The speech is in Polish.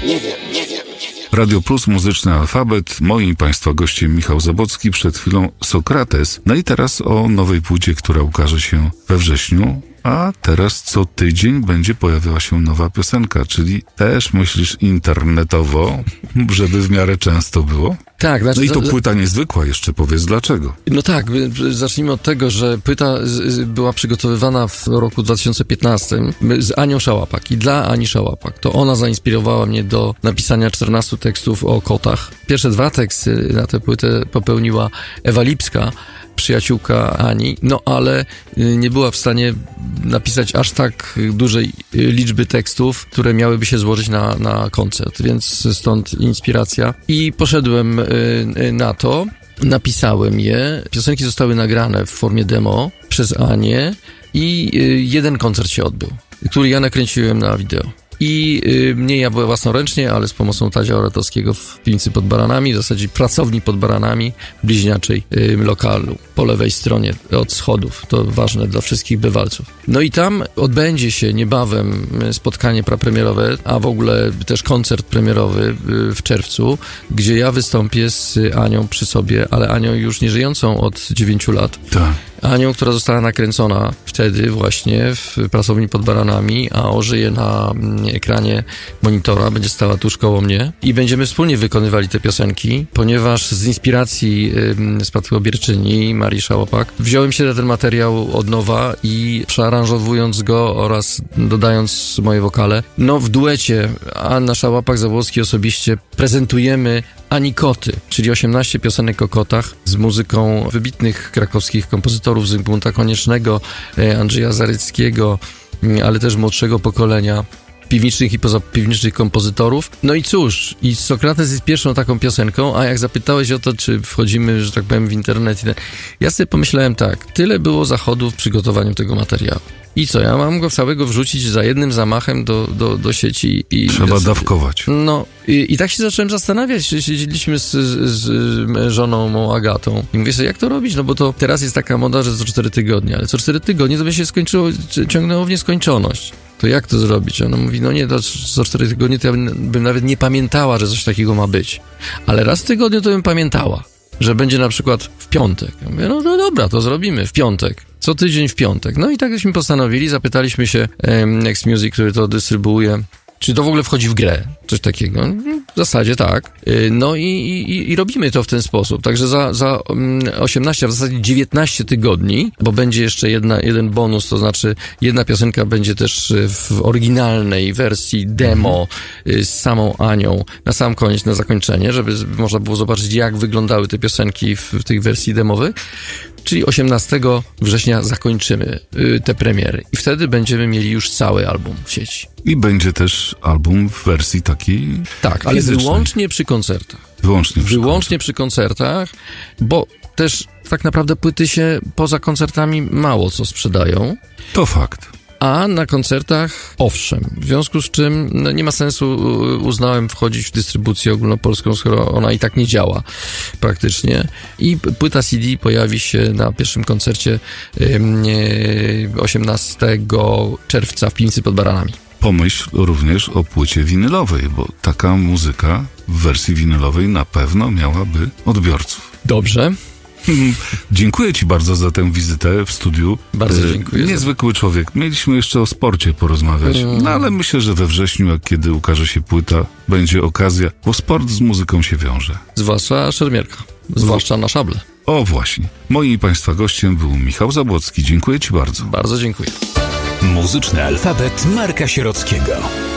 Radio Plus, muzyczny alfabet. Moim i Państwa gościem Michał Zabłocki, przed chwilą Sokrates. No i teraz o nowej płycie, która ukaże się we wrześniu. A teraz co tydzień będzie pojawiała się nowa piosenka, czyli też myślisz internetowo, żeby w miarę często było? Tak. Znaczy, no i to płyta niezwykła jeszcze, powiedz dlaczego. No tak, zacznijmy od tego, że płyta była przygotowywana w roku 2015 z Anią Szałapak i dla Ani Szałapak. To ona zainspirowała mnie do napisania 14 tekstów o kotach. Pierwsze 2 teksty na tę płytę popełniła Ewa Lipska, przyjaciółka Ani, no ale nie była w stanie napisać aż tak dużej liczby tekstów, które miałyby się złożyć na koncert, więc stąd inspiracja. I poszedłem na to, napisałem je, piosenki zostały nagrane w formie demo przez Anię i jeden koncert się odbył, który ja nakręciłem na wideo. I nie ja byłem własnoręcznie, ale z pomocą Tadzia Oretowskiego w Piwnicy pod Baranami, w zasadzie pracowni pod Baranami, bliźniaczej lokalu, po lewej stronie od schodów. To ważne dla wszystkich bywalców. No i tam odbędzie się niebawem spotkanie prapremierowe, a w ogóle też koncert premierowy w czerwcu, gdzie ja wystąpię z Anią przy sobie, ale Anią już nie żyjącą od 9 lat. Tak. Anią, która została nakręcona wtedy właśnie w pracowni pod Baranami, a ożyje na ekranie monitora, będzie stała tuż koło mnie i będziemy wspólnie wykonywali te piosenki, ponieważ z inspiracji Spadkobierczyni, Marii Szałapak, wziąłem się na ten materiał od nowa i przearanżowując go oraz dodając moje wokale, no w duecie Anna Szałapak-Zabłocki osobiście prezentujemy Anikoty, czyli 18 piosenek o kotach z muzyką wybitnych krakowskich kompozytorów, Zygmunta Koniecznego, Andrzeja Zaryckiego, ale też młodszego pokolenia piwniczych i pozapiwniczych kompozytorów. No i cóż, i Sokrates jest pierwszą taką piosenką, a jak zapytałeś o to, czy wchodzimy, że tak powiem, w internet, ja sobie pomyślałem tak, tyle było zachodów w przygotowaniu tego materiału. I co, ja mam go całego wrzucić za jednym zamachem do sieci i... Trzeba dawkować. No, i tak się zacząłem zastanawiać, siedzieliśmy z żoną mą Agatą i mówię sobie, jak to robić, no bo to teraz jest taka moda, że co 4 tygodnie, ale co 4 tygodnie to by się ciągnęło w nieskończoność. To jak to zrobić? Ona mówi, no nie, to co 4 tygodnie to ja bym nawet nie pamiętała, że coś takiego ma być. Ale raz w tygodniu to bym pamiętała, że będzie na przykład w piątek. Ja mówię, no to dobra, to zrobimy w piątek. Co tydzień w piątek. No i tak żeśmy postanowili, zapytaliśmy się Next Music, który to dystrybuuje, czy to w ogóle wchodzi w grę, coś takiego. W zasadzie tak. No i robimy to w ten sposób. Także za 18, a w zasadzie 19 tygodni, bo będzie jeszcze jeden bonus, to znaczy jedna piosenka będzie też w oryginalnej wersji demo z samą Anią na sam koniec, na zakończenie, żeby można było zobaczyć, jak wyglądały te piosenki w tych wersji demowych. Czyli 18 września zakończymy te premiery i wtedy będziemy mieli już cały album w sieci. I będzie też album w wersji takiej tak, ale fizycznej. Wyłącznie przy koncertach. Wyłącznie przy koncertach, bo też tak naprawdę płyty się poza koncertami mało co sprzedają. To fakt. A na koncertach owszem, w związku z czym no, nie ma sensu, uznałem, wchodzić w dystrybucję ogólnopolską, skoro ona i tak nie działa praktycznie. I płyta CD pojawi się na pierwszym koncercie 18 czerwca w Piwnicy pod Baranami. Pomyśl również o płycie winylowej, bo taka muzyka w wersji winylowej na pewno miałaby odbiorców. Dobrze. Dziękuję Ci bardzo za tę wizytę w studiu. Bardzo dziękuję. Niezwykły człowiek. Mieliśmy jeszcze o sporcie porozmawiać, no ale myślę, że we wrześniu, jak kiedy ukaże się płyta, będzie okazja, bo sport z muzyką się wiąże. Zwłaszcza szermierka. Zwłaszcza na szable. O właśnie. Moim i Państwa gościem był Michał Zabłocki. Dziękuję Ci bardzo. Bardzo dziękuję. Muzyczny alfabet Marka Sierockiego.